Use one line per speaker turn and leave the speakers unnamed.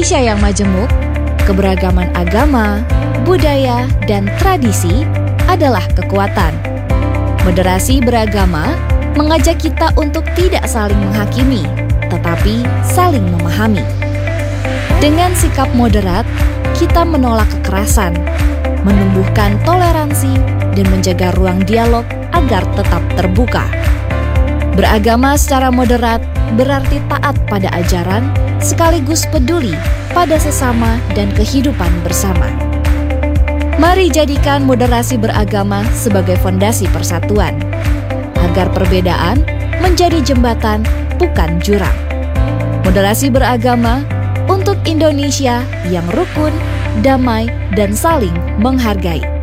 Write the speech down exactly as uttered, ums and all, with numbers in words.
Indonesia yang majemuk, keberagaman agama, budaya, dan tradisi adalah kekuatan. Moderasi beragama mengajak kita untuk tidak saling menghakimi, tetapi saling memahami. Dengan sikap moderat, kita menolak kekerasan, menumbuhkan toleransi, dan menjaga ruang dialog agar tetap terbuka. Beragama secara moderat berarti taat pada ajaran, sekaligus peduli pada sesama dan kehidupan bersama. Mari jadikan moderasi beragama sebagai fondasi persatuan, agar perbedaan menjadi jembatan, bukan jurang. Moderasi beragama untuk Indonesia yang rukun, damai, dan saling menghargai.